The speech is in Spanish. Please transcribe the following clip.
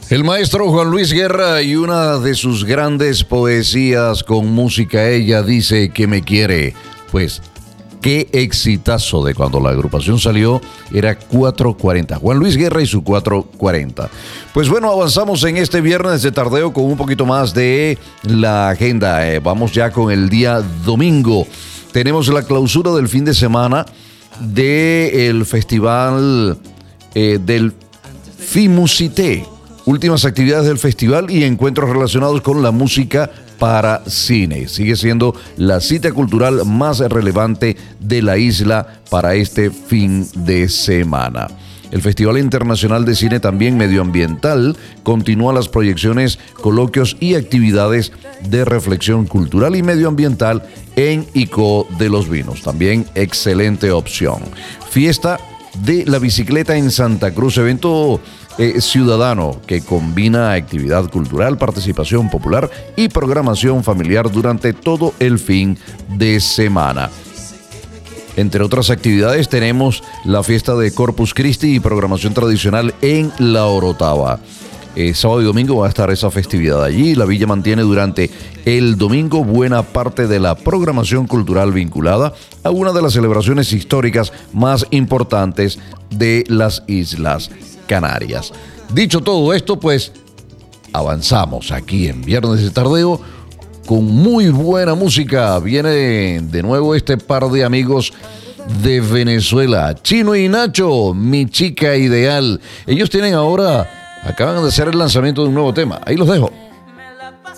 El maestro Juan Luis Guerra y una de sus grandes poesías con música. Ella dice que me quiere. Pues qué exitazo de cuando la agrupación salió, era 440. Juan Luis Guerra y su 440. Pues bueno, avanzamos en este viernes de tardeo con un poquito más de la agenda. Vamos ya con el día domingo. Tenemos la clausura del fin de semana del festival del FIMUSITE. Últimas actividades del festival y encuentros relacionados con la música para cine. Sigue siendo la cita cultural más relevante de la isla para este fin de semana. El Festival Internacional de Cine, también medioambiental, continúa las proyecciones, coloquios y actividades de reflexión cultural y medioambiental en Icó de los Vinos. También excelente opción. Fiesta de la bicicleta en Santa Cruz, evento ciudadano que combina actividad cultural, participación popular y programación familiar durante todo el fin de semana. Entre otras actividades tenemos la fiesta de Corpus Christi y programación tradicional en La Orotava. Sábado y domingo va a estar esa festividad allí. La villa mantiene durante el domingo buena parte de la programación cultural vinculada a una de las celebraciones históricas más importantes de las Islas Canarias. Dicho todo esto, pues avanzamos aquí en Viernes de Tardeo con muy buena música. Viene de nuevo este par de amigos de Venezuela, Chino y Nacho, Mi Chica Ideal. Ellos acaban de hacer el lanzamiento de un nuevo tema. Ahí los dejo.